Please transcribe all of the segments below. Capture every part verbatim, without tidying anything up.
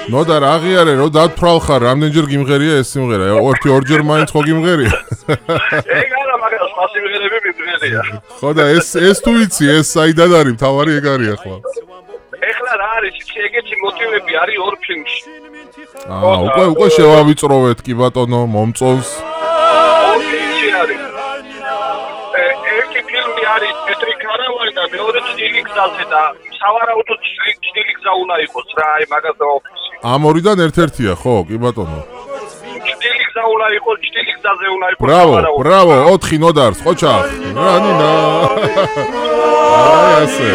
ნოდარ აღიარე რომ დათვალ ხარ რამდენჯერ გიმღერია ეს სიმღერა ერთი ორჯერ მაინც ხო გიმღერია ეგ არა მაგრამ სხვა სიმღერები მიმღერია ხო და ეს ეს თუ იცი ეს საიდან არის თავარი ეგ არის ახლა ეხლა რა არის იცი ეგეთი მოტივები არის ორ ფილმში აა უკვე უკვე შევავიწროვეთ კი ბატონო მომწონს ორ ფილმში არის ერთი ფილმი არის პეტრი ქარავანი და მეორე ჭრილი გზაზე და სავარაუდოდ ჭრილი გზა უნდა იყოს რა აი მაგას ოფისი ამ ორიდან ერთ-ერთია ხო კი ბატონო ჭრილი გზა უნდა იყოს ჭრილი გზაზე უნდა იყოს ბრავო ბრავო ოთხი ნოდარს ყოჩახ რანინა აი ასე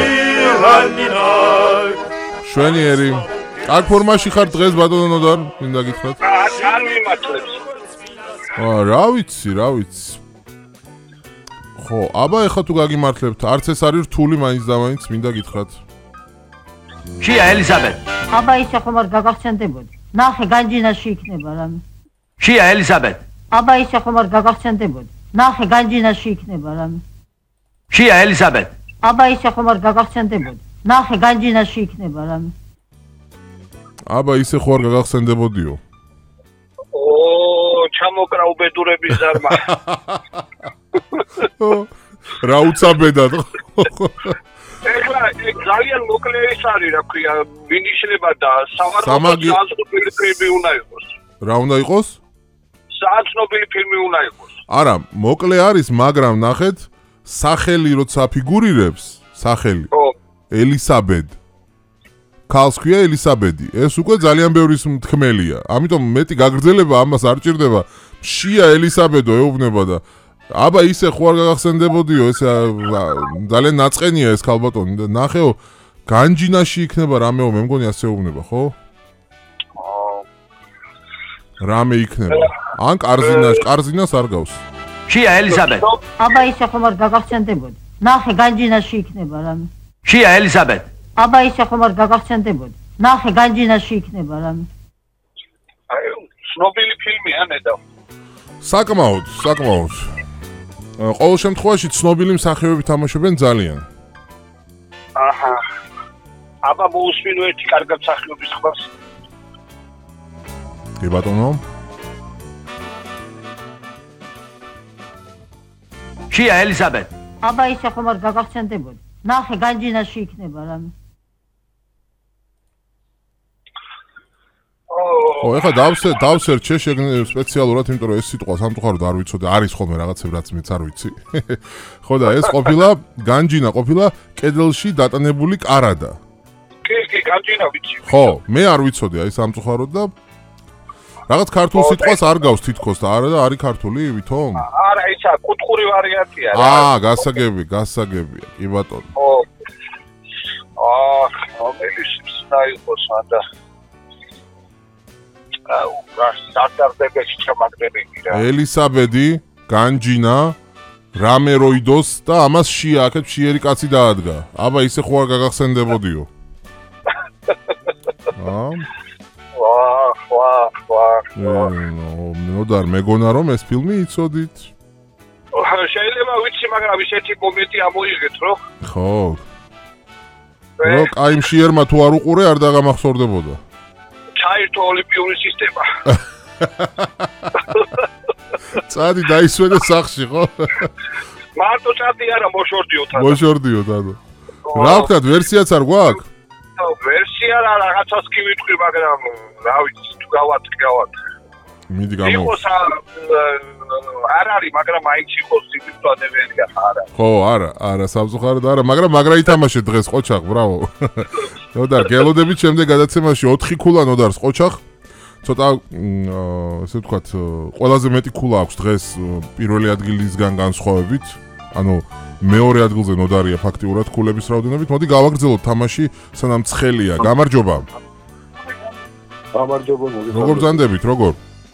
შვენიერი აქ ფორმაში ხარ დღეს ბატონო ნოდარ მინდა გითხრათ არ მიმართლებს აა რა ვიცი რა ვიცი ხო აბა ეხლა თუ გაგიმართლებთ არც ეს არის რთული მაინც და მაინც მინდა გითხრათ შია ელიზაბეთ აბა ისე ხომ არ გაგახსენდებოდი ნახე განჯინაში იქნება რამე შია ელიზაბეთ აბა ისე ხომ არ გაგახსენდებოდი ნახე განჯინაში იქნება რამე შია ელიზაბეთ აბა ისე ხომ არ გაგახსენდებოდი ნახე განჯინაში იქნება რამე აბა ისე ხო არ გაგახსენდებოდიო ო ჩამოკრა უბედურების ზარმა რა უცაბედად ეხლა ძალიან მოკლე ის არის რა ქვია მინიშნება და სავარაუდოდ სააცნობილი ფილმი უნდა იყოს რა უნდა იყოს სააცნობილი ფილმი უნდა იყოს არა მოკლე არის მაგრამ ნახეთ სახელი როცა ფიგურირებს სახელი ელისაბედ ქალს ქვია ელისაბედი ეს უკვე ძალიან ბევრი თქმელია ამიტომ მეტი გაგრძელება ამას არ ჭირდება შია ელისაბედო ეუბნება და აბა ისე ხო არ გაგახსენდებოდიო ეს ძალიან ნაწყენია ეს ქალბატონი და ნახეო განჯინაში იქნება რამეო მე მგონი ასე ეუბნება ხო რამე იქნება ან კარზინაში კარზინას არ გავს შია ელიზაბეთ აბა ისე ხომ არ გაგახსენდებოდი ნახე განჯინაში იქნება რამე შია ელიზაბეთ აბა ისე ხომ არ გაგახსენდებოდი ნახე განჯინაში იქნება რამე აი ცნობილი ფილმია ნედა საკმაოდ საკმაოდ ყოველ შემთხვევაში ცნობილი მსახიობები თამაშობენ ძალიან აჰა აბა მოусმინო ერთი კარგად მსახიობის ხმას კი ბატონო შია ელიზაბეთ აბა ისე ხომ არ გაგახსენდებოდი ნახე განჯინაში იქნება რამე ო ეხლა დავსე დავსერჩე სპეციალურად იმიტომ რომ ეს სიტყვა სამწუხაროდ არ ვიცოდი არის ხოლმე რაღაცები რაც მეც არ ვიცი ხო და ეს ყოფილა განჯინა ყოფილა კედელში დატანებული კარადა კი კი განჯინა ვიცი ხო მე არ ვიცოდი აი სამწუხაროდ და რაღაც ქართულ სიტყვას არ გავს თითქოს და არა და არის ქართული ვითომ არა ისა კუთხური ვარიანტია რა აა გასაგები გასაგებია კი ბატონო ო აა რომელი სიტყვა იყოს ანდა აუ რა სტარტარდებს ჩამაგდებები რა ელისაბედი განჯინა რამე როიდოს და ამას შია აქეთ შიერი კაცი დაადგა აბა ისე ხო არ გაგახსენდებოდიო აა ვაა ვაა ვაა ნოდარ მეგონა რომ ეს ფილმი იცოდით შეიძლება ვიცი მაგრამ ისეთი კომენტი ამოიღეთ რო ხო რო კაი მშიერმა თუ არ უყურე არ დაგამახსოვრდებოდა ჩაირთო ოლიმპიური სისტემა წადი დაისვენე სახში ხო მარტო წადი არა მოშორდიო თან მოშორდიო თან რა ვქნათ ვერსიაც არ გვაქვს ვერსია რა რაღაცას კი ვიტყვი მაგრამ რა ვიცი თუ გავატყი გავატყი მიდი გამო იყოს არ არის მაგრამ აიც იყოს სიტუაცია არა ხო არა არა სამწუხაროდ არა მაგრამ მაგრა ითამაშე დღეს ყოჩახ ბრავო ნოდარ გელოდებით შემდეგ გადაცემაში ოთხი ქულა ნოდარს ყოჩახ ცოტა ესე ვთქვათ ყველაზე მეტი ქულა აქვს დღეს პირველი ადგილისგან განსხვავებით ანუ მეორე ადგილზე ნოდარია ფაქტიურად ქულების რაოდენობით მოდი გავაგრძელოთ თამაში სანამ ცხელია გამარჯობა გამარჯობა მოგესალმებით როგორ ბრძანდებით როგორ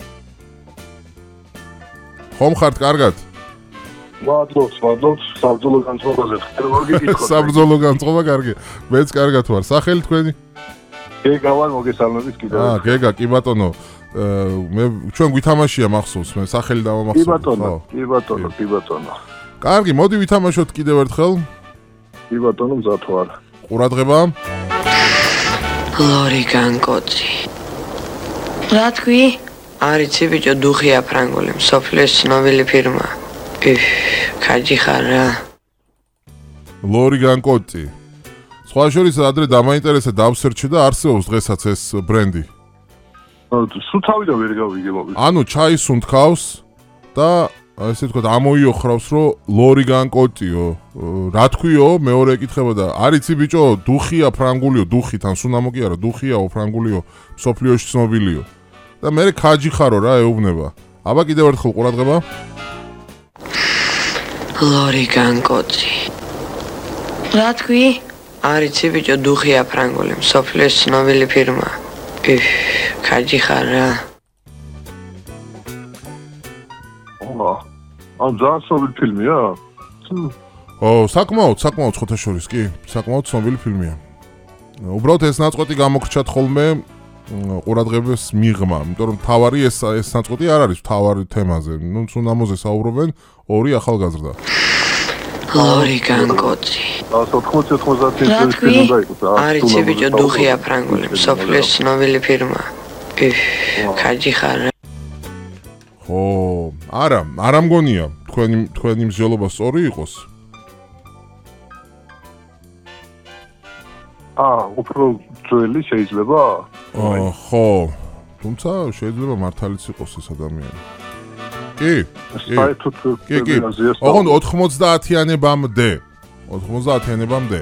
ხომ ხართ კარგად მადლობს მადლობს საბრძოლო განწყობაზე ხერმოგიკითხოთ საბრძოლო განწყობა კარგია მეც კარგად ვარ სახელი თქვენი გეგა ვარ მოგესალმებით კიდევ აა გეგა კი ბატონო მე ჩვენ გვითამაშია მახსოვს მე სახელი დავამახსოვს კი ბატონო კი ბატონო კი ბატონო კარგი მოდი ვითამაშოთ კიდევ ერთხელ კი ბატონო მზად ვარ ყურადღება ლორიგან კოწი რა თქვი? არ იცი ბიჭო, დუხია ფრანგული, მსოფლიოს ცნობილი ფირმა. იფ, ქაჯი ხარ რა. ლორი განკოტი. სხვა შორის ადრე დამაინტერესა დავსერჩე და არსებობს დღესაც ეს ბრენდი. სუთავიდან ვერ გავიგე მოგის. ანუ ჩაის უნთქავს და ესე ვთქვათ ამოიოხრავს რომ ლორი განკოტიო. რა თქვიო? მეორე ეკითხება და არიცი ბიჭო, დუხია ფრანგულიო, დუხი თან სუნამო კი არა, დუხიაო ფრანგულიო, მსოფლიოში ცნობილიო. და მე ქაჯი ხარო რა ეუბნება. აბა კიდევ ერთხელ ყურადღება. ლორი განკოტი. რა თქვი? არ იცი ბიჭო, დუხია ფრანგული, მსოფლიოს ცნობილი ფირმა. იფ, ქაჯი ხარ რა. ო, ამ ძალიან ცნობილი ფილმია? ო, საკმაოდ, საკმაოდ ხოთა შორის კი, საკმაოდ ცნობილი ფილმია. უბრალოდ ეს ნაწყვეტი გამოგრჩათ ხოლმე ყურადღებას მიღმა, იმიტომ რომ თავარი ეს ეს ნაწყვეტი არ არის თავარი თემაზე. ნუ სუნამოზე საუბრობენ ორი ახალგაზრდა. ლორი განკოტი. ოთხმოცი ოთხმოცდაათი რა თქვი? არ იცი ბიჭო, დუხია ფრანგული, მსოფლიოს ცნობილი ფირმა. იფ, ქაჯი ხარ რა. ხო, არა, არა მგონია, თქვენი თქვენი მსჯელობა სწორი იყოს. აა, უფრო ძველი შეიძლება? აა, ხო. თუმცა შეიძლება მართალიც იყოს ეს ადამიანი. კი. საერთოდ კი, კი. ოღონდ ოთხმოცდაათიანებამდე. ოთხმოცდაათიანებამდე.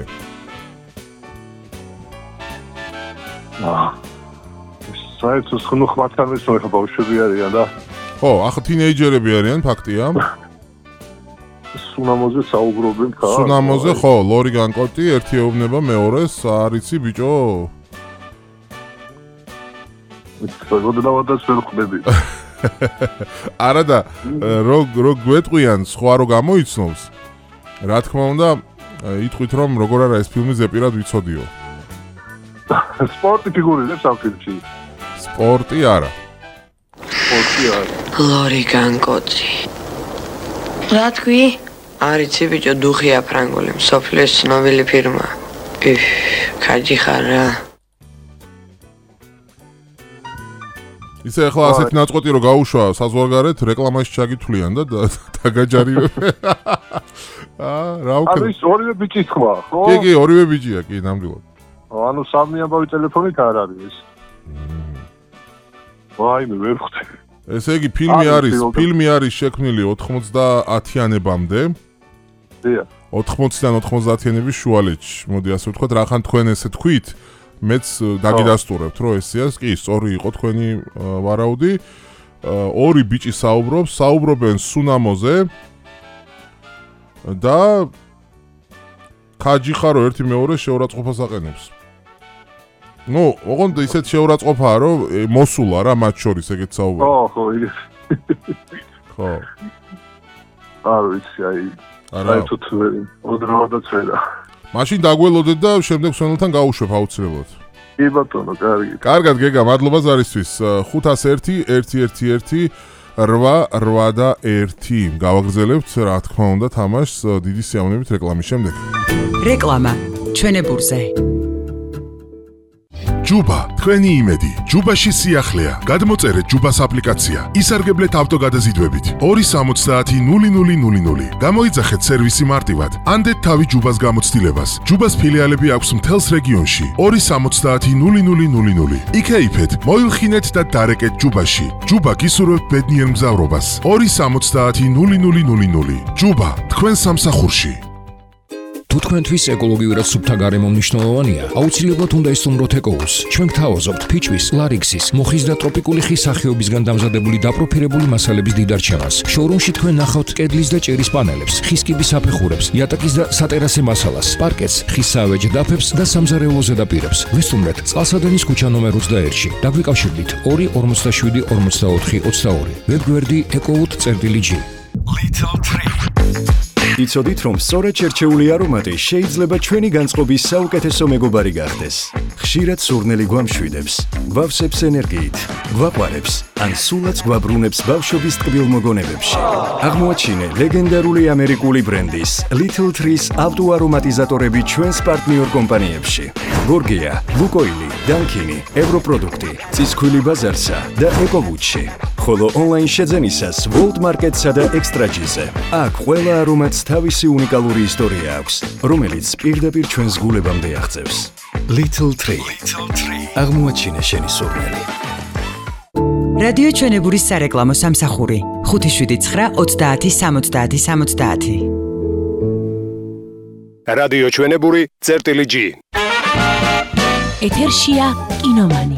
აა. საერთოდ ხნუ ხმათამის მოიხა ბავშვები არიან და ხო, ახლა თინეიჯერები არიან, ფაქტია. სუნამოზე საუბრობენ ხა? სუნამოზე ხო, ლორი განკოტი, ერთი ეუბნება მეორეს, არიცი ბიჭო. მოგდავადაც ვერ ხვდები. არა და რო რო გვეტყვიან სხვა რო გამოიცნობს. რა თქმა უნდა, იტყვით რომ როგორ არა ეს ფილმი ზეპირად ვიცოდიო. სპორტი ფიგურირებს ამ ფილმში. სპორტი არა. სპორტი არა. ლორი განკოტი. რა თქვი? არ იცი ბიჭო, დუხია ფრანგული, მსოფლიოს ცნობილი ფირმა. იფ, ქაჯი ხარ რა. ისე ახლა ასეთ ნაწყვეტი რო გაუშვა საზღვარგარეთ, რეკლამაში ჩაგითვლიან და დაგაჯარივებ. აა, რა უკეთო. არის ორივე ბიჭის ხმა, ხო? კი, კი, ორივე ბიჭია, კი, ნამდვილად. ანუ სამი ამბავი ტელეფონით არ არის ეს. ვაიმე, ვერ ხვდები. ესე იგი ფილმი არის, ფილმი არის შექმნილი ოთხმოცდაათიანებამდე. დიახ. ოთხმოციდან ოთხმოცდაათიანების შუალედში. მოდი ასე ვთქვათ, რახან თქვენ ესე თქვით, მეც დაგიდასტურებთ, რომ ესეას კი სწორი იყო თქვენი ვარაუდი. ორი ბიჭი საუბრობს, საუბრობენ სუნამოზე და ქაჯი ხარო ერთი მეორეს შეურაცხყოფას აყენებს. ნუ, ოღონდ ისეთ შეურაცხყოფაა, რომ მოსულა რა მათ შორის ეგეთ საუბარი. ხო, ხო, ის. ხო. არ ვიცი, აი. საერთოდ ოდნავადაც ვერა. მაშინ დაგველოდეთ და შემდეგ სვენელთან გავუშვებ აუცილებლად. კი ბატონო, კარგი. კარგად გეგა, მადლობა ზარისთვის. ხუთას ერთი ერთი ერთი ერთი რვა რვა და ერთი. გავაგრძელებთ, რა თქმა უნდა, თამაშს დიდი სიამოვნებით რეკლამის შემდეგ. რეკლამა ჩვენებურზე. ჯუბა, თქვენი იმედი. ჯუბაში სიახლეა. გადმოწერეთ ჯუბას აპლიკაცია. ისარგებლეთ ავტოგადაზიდვებით. ორი სამოცდაათი ნული ნული ნული ნული. გამოიძახეთ სერვისი მარტივად. ანდეთ თავი ჯუბას გამოცდილებას. ჯუბას ფილიალები აქვს მთელს რეგიონში. ორი სამოცდაათი ნული ნული ნული ნული. იქეიფეთ, მოილხინეთ და დარეკეთ ჯუბაში. ჯუბა გისურვებთ ბედნიერ მგზავრობას. ორი სამოცდაათი ნული ნული ნული ნული. ჯუბა, თქვენ სამსახურში. თუ თქვენთვის ეკოლოგიურად სუფთა გარემო მნიშვნელოვანია, აუცილებლად უნდა ისტუმროთ ეკოუს. ჩვენ გთავაზობთ ფიჭვის, ლარიქსის, მუხის და ტროპიკული ხის სახეობისგან დამზადებული დაპროფილებული მასალების დიდარჩევას. შოურუმში თქვენ ნახავთ კედლის და ჭერის პანელებს, ხის კიბის საფეხურებს, იატაკის და სატერასე მასალას, პარკეტს, ხის სავეჯ დაფებს და სამზარეულო ზედაპირებს. ვისტუმრეთ წყალსადენის ქუჩა ნომერ ოცდაერთში. დაგვიკავშირდით ორი ორმოცდაშვიდი ორმოცდაოთხი ოცდაორი. ვებგვერდი ეკოუთ წერტილი ჯი. Little Trip. იცოდით, რომ სწორად შერჩეული არომატი შეიძლება ჩვენი განწყობის საუკეთესო მეგობარი გახდეს. ხშირად სურნელი გვამშვიდებს, გვავსებს ენერგიით, გვაყვარებს, ან სულაც გვაბრუნებს ბავშვობის ტკბილ მოგონებებში. აღმოაჩინე ლეგენდარული ამერიკული ბრენდის Little Trees ავტოარომატიზატორები ჩვენს პარტნიორ კომპანიებში. გორგია, ლუკოილი, დანკინი, ევროპროდუქტი, ცისქვილი ბაზარსა და ეკოვუჩი. ხოლო ონლაინ შეძენისას World Market-სა და Extra-G-ზე. აქ ყველა არომატს თავისი უნიკალური ისტორია აქვს, რომელიც პირდაპირ ჩვენს გულებამდე აღწევს. Little Tree. აღმოაჩინე შენი სურნელი. რადიო ჩვენებურის სარეკლამო სამსახური ხუთი შვიდი ცხრა ოცდაათი სამოცდაათი სამოცდაათი. რადიო ჩვენებური წერტილი G. ეთერშია კინომანი.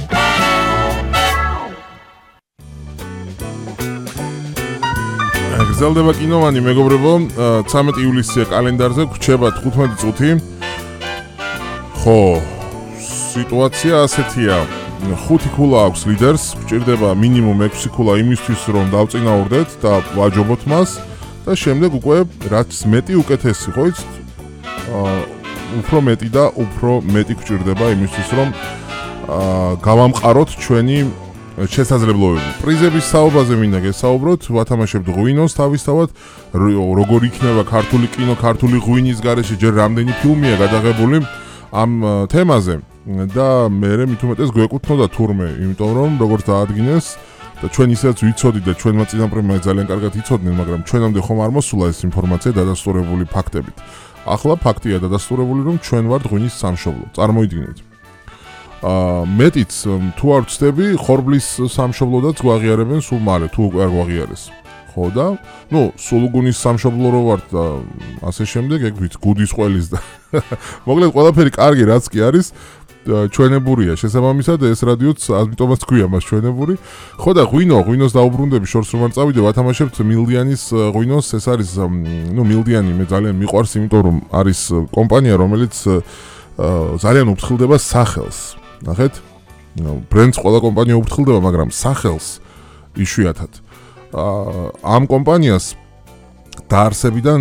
გრძელდება კინომანი, მეგობრებო, ცამეტი ივლისია კალენდარზე, გვჩება თხუთმეტი წუთი. ხო, სიტუაცია ასეთია. ხუთი ქულა აქვს ლიდერს, გვჭირდება მინიმუმ ექვსი ქულა იმისთვის, რომ დავწინაურდეთ და ვაჯობოთ მას და შემდეგ უკვე რაც მეტი უკეთესი, ხო იცით? აა უფრო მეტი და უფრო მეტი გვჭირდება იმისთვის, რომ აა გავამყაროთ ჩვენი შესაძლებლობები. პრიზების საუბაზე მინდა გესაუბროთ, ვათამაშებთ ღვინოს თავისთავად, როგორ იქნება ქართული კინო, ქართული ღვინის გარეშე, ჯერ რამდენი ფილმია გადაღებული ამ თემაზე და მე მით უმეტეს გვეკუთვნოდა თურმე, იმიტომ რომ როგორც დაადგინეს და ჩვენ ისედაც ვიცოდით და ჩვენმა წინაპრებმა ძალიან კარგად იცოდნენ, მაგრამ ჩვენამდე ხომ არ მოსულა ეს ინფორმაცია დადასტურებული ფაქტებით. ახლა ფაქტია დადასტურებული, რომ ჩვენ ვართ ღვინის სამშობლო. წარმოიდგინეთ. აა მეტიც თუ არ ვწდები, ხორბლის სამშობლოდაც გვაღიარებენ სულ მალე, თუ უკვე არ გვაღიარეს. ხო და, ნუ, სულუგუნის სამშობლო რო ვართ და ასე შემდეგ, ეგ ვიცი, გუდის ყველის და მოკლედ ყველაფერი კარგი რაც კი არის, ჩვენებურია შესაბამისად ეს რადიოც ამიტომაც ქვია მას ჩვენებური. ხო და ღვინო, ღვინოს დაუბრუნდები შორს რომ არ წავიდე, ვათამაშებთ მილდიანის ღვინოს, ეს არის, ნუ, მილდიანი მე ძალიან მიყვარს, იმიტომ რომ არის კომპანია, რომელიც ძალიან უფრთხილდება სახელს. ნახეთ? ბრენდს ყველა კომპანია უფრთხილდება, მაგრამ სახელს იშვიათად. ამ კომპანიას დაარსებიდან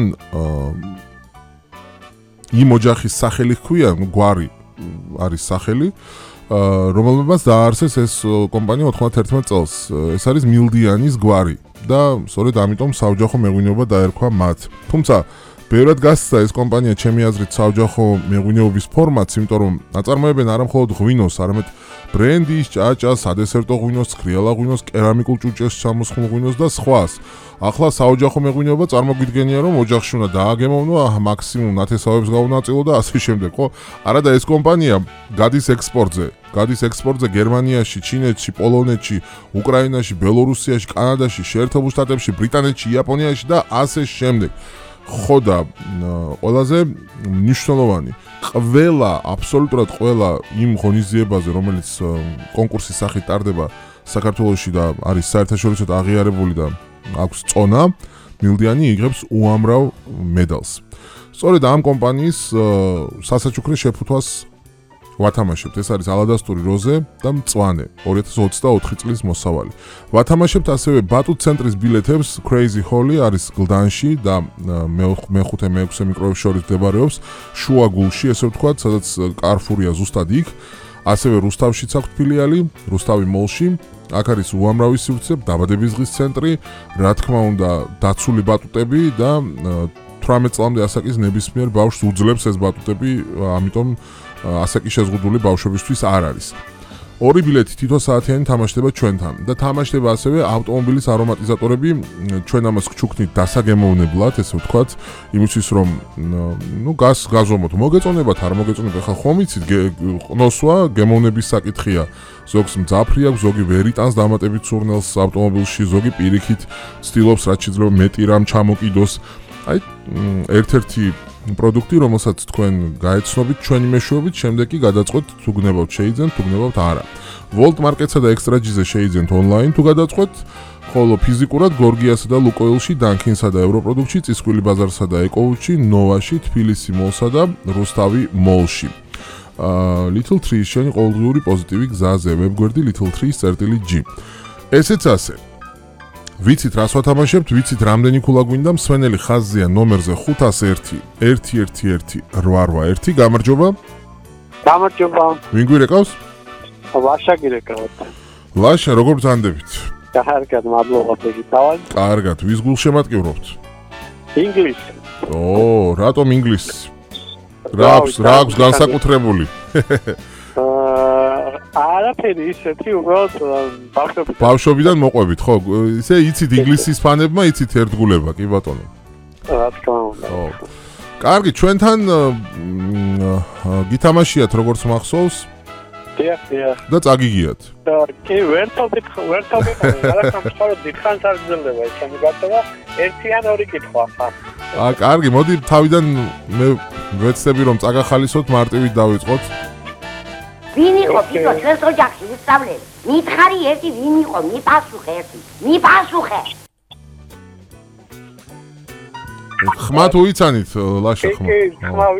იმ ოჯახის სახელი ჰქვია, გვარი არის სახელი, რომელმაც დააარსეს ეს კომპანია ოთხმოცდაერთმეტ წელს. ეს არის მილდიანის გვარი და სწორედ ამიტომ საოჯახო მეღვინეობა დაერქვა მათ. თუმცა ბევრად გასცა ეს კომპანია ჩემი აზრით საოჯახო მეღვინეობის ფორმატს, იმიტომ რომ აწარმოებენ არა მხოლოდ ღვინოს, არამედ ბრენდის, ჭაჭას, სადესერტო ღვინოს, ცქრიალა ღვინოს, კერამიკულ ჭურჭელს ჩამოსხმულ ღვინოს და სხვას. ახლა საოჯახო მეღვინეობა წარმოგვიდგენია, რომ ოჯახში უნდა დააგემოვნო, მაქსიმუმ ნათესავებს გაუნაწილო და ასე შემდეგ, ხო? არა და ეს კომპანია გადის ექსპორტზე. გადის ექსპორტზე გერმანიაში, ჩინეთში, პოლონეთში, უკრაინაში, ბელორუსიაში, კანადაში, შეერთებულ შტატებში, ბრიტანეთში, იაპონიაში და ასე შემდეგ. ხო და ყველაზე მნიშვნელოვანი, ყველა, აბსოლუტურად ყველა იმ ღონისძიებაზე, რომელიც კონკურსის სახით ტარდება საქართველოში და არის საერთაშორისო აღიარებული და აქვს წონა, მილდიანი იღებს უამრავ მედალს. სწორედ ამ კომპანიის სასაჩუქრე შეფუთვას ვათამაშებთ. ეს არის ალადასტური როზე და მწვანე, ორი ათას ოცდაოთხი წლის მოსავალი. ვათამაშებთ ასევე ბატუტ ცენტრის ბილეთებს, Crazy Holly არის გლდანში და მეხუთე მეექვსე მიკროებს შორის მდებარეობს, შუაგულში, ესე ვთქვათ, სადაც Carrefour-ია ზუსტად იქ. ასევე რუსთავშიც აქვს ფილიალი, რუსთავი მოლში. აქ არის უამრავი სივრცე, დაბადების დღის ცენტრი, რა თქმა უნდა, დაცული ბატუტები და თვრამეტ წლამდე ასაკის ნებისმიერ ბავშვს უძლებს ეს ბატუტები, ამიტომ ასაკი შეზღუდული ბავშვებისთვის არ არის. ორი ბილეთი თითო საათიანი თამაშდება ჩვენთან და თამაშდება ასევე ავტომობილის არომატიზატორები, ჩვენ ამას გჩუქნით დასაგემოვნებლად, ესე ვთქვათ, იმისთვის რომ ნუ გას გაზომოთ, მოგეწონებათ, არ მოგეწონებათ, ხა ხომ იცით, ყნოსვა გემოვნების საკითხია. ზოგს მძაფრი აქვს, ზოგი ვერ იტანს დამატებით სურნელს ავტომობილში, ზოგი პირიქით ცდილობს რაც შეიძლება მეტი რამ ჩამოკიდოს. აი, ერთ-ერთი პროდუქტი, რომელსაც თქვენ გაეცნობით ჩვენი მეშვეობით, შემდეგ კი გადაწყვეტთ თუ გნებავთ შეიძენთ, თუ გნებავთ არა. World Market-სა და Extra-G-ზე შეიძენთ ონლაინ თუ გადაწყვეტთ, ხოლო ფიზიკურად გორგიასა და ლუკოილში, დანკინსა და ევროპროდუქტში, წისქვილი ბაზარსა და ეკოუჩში, ნოვაში, თბილისი მოლსა და რუსთავი მოლში. Little Trees შენი ყოველდღიური პოზიტივი გზაზე, ვებგვერდი little trees წერტილი G. ესეც ასე. ვიცით რას ვათამაშებთ, ვიცით რამდენი ქულა გვინდა, მსვენელი ხაზზეა ნომერზე ხუთას ერთი ერთი ერთი ერთი რვა რვა ერთი. გამარჯობა. გამარჯობა. ვინ გვირეკავს? ვაშა გირეკავთ. ვაშა, როგორ ბრძანდებით? კარგად, მადლობა ბეგითავად. კარგად, ვის გულს შემატკივრობთ? ინგლისი. ო, რატომ ინგლისი? რა აქვს, რა აქვს განსაკუთრებული? არაფერი ისეთი, უბრალოდ ბავშვობიდან. ბავშვობიდან მოყვებით, ხო? ისე იცით ინგლისის ფანებმა, იცით ერთგულება, კი ბატონო. რა თქმა უნდა. ხო. კარგი, ჩვენთან გითამაშიათ როგორც მახსოვს? დიახ, დიახ. და წაგიგიათ. კი, ვერტობით, ვერტობით, რაღაცა მხოლოდ დიდხანს არ გძლდება ესენი გაწევა, ერთი ან ორი კითხვა ხარ. აა, კარგი, მოდი თავიდან მე ვეცდები რომ წაგახალისოთ, მარტივით დავიწყოთ. ვინ იყო თვითონ ჩვენს ოჯახში ვისწავლელი? მითხარი ერთი ვინ იყო? მიპასუხე ერთი. მიპასუხე. ხმა თუ იცანით, ლაშა ხმა. კი, ხმა